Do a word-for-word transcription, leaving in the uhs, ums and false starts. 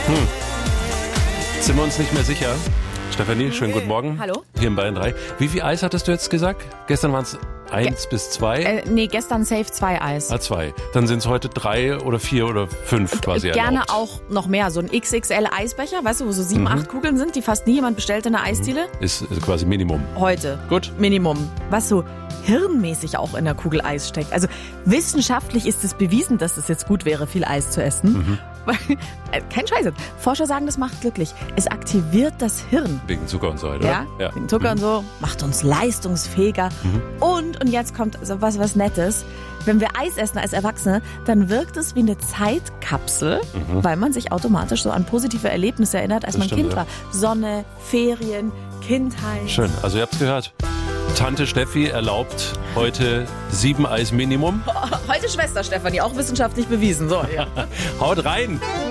Hm. Sind wir uns nicht mehr sicher? Stefanie, schönen guten Morgen. Hallo. Hier in Bayern drei. Wie viel Eis hattest du jetzt gesagt? Gestern waren es eins Ge- bis zwei? Äh, nee, gestern safe zwei Eis. Ah, zwei. Dann sind es heute drei oder vier oder fünf quasi Gerne erlaubt. auch noch mehr. So ein X X L-Eisbecher, weißt du, wo so sieben, Mhm. acht Kugeln sind, die fast nie jemand bestellt in der Eisdiele. Ist, ist quasi Minimum. Heute. Gut. Minimum. Was so hirnmäßig auch in der Kugel Eis steckt. Also wissenschaftlich ist es bewiesen, dass es jetzt gut wäre, viel Eis zu essen. Mhm. Äh, Kein Scheiß. Forscher sagen, das macht glücklich. Es aktiviert das Hirn. Wegen Zucker und so weiter. Ja, ja. wegen Zucker und so, macht uns leistungsfähiger. Mhm. Und, und jetzt kommt so was, was Nettes. Wenn wir Eis essen als Erwachsene, dann wirkt es wie eine Zeitkapsel, Mhm. weil man sich automatisch so an positive Erlebnisse erinnert, als Das man stimmt, Kind ja. war. Sonne, Ferien, Kindheit. Schön. Also ihr habt's gehört. Tante Steffi erlaubt heute sieben Eis Minimum. Heute Schwester Stefanie, auch wissenschaftlich bewiesen. So, ja. Haut rein!